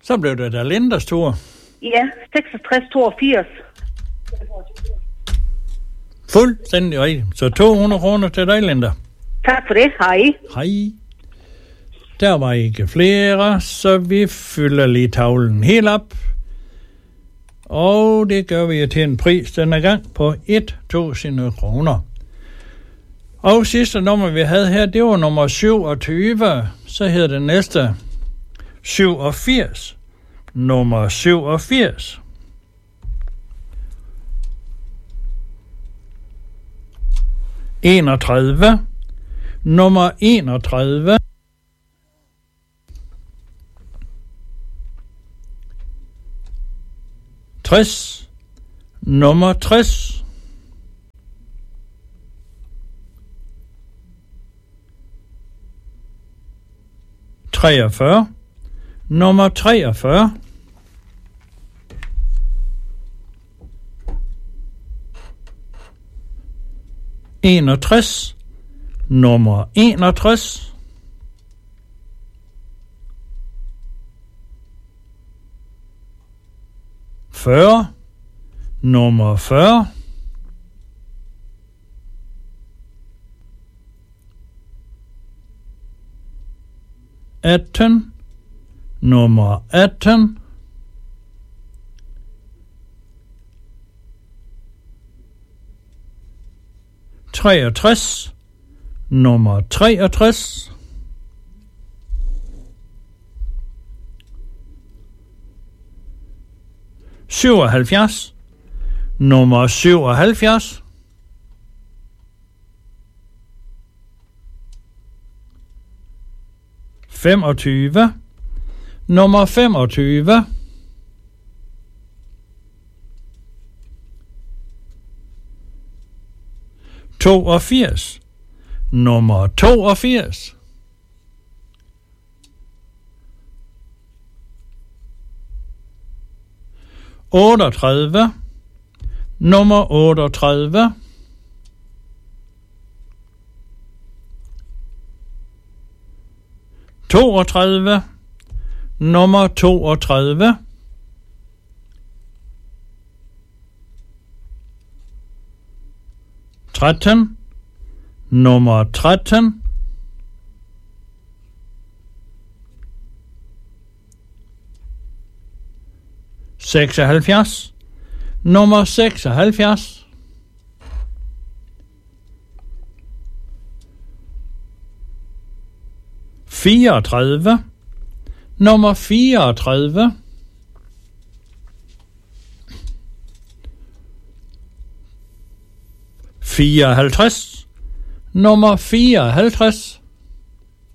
Så blev det da Linders tur. Ja, 66-82. Fuldstændig rigtigt. Så 200 kroner til dig, Linda. Tak for det. Hej. Hej. Der var ikke flere, så vi fylder lige tavlen helt op. Og det gør vi til en pris denne gang på 1.000 kroner. Og sidste nummer, vi havde her, det var nummer 27. Så hedder det næste 87. Nummer 87. Nummer 31. 60. Nummer 60. 43. Nummer 43. 61. Nummer 61. 40. Nummer 40. 18. Nummer 18. 63. Nummer 63. 77. Nummer 77. 25. Nummer 25. 82. Nummer 82. 38. Nummer 38. 32. Nummer 32. 13. Nummer 13. 76. Nummer 76. 34. Nummer 34. 54. Nummer 54.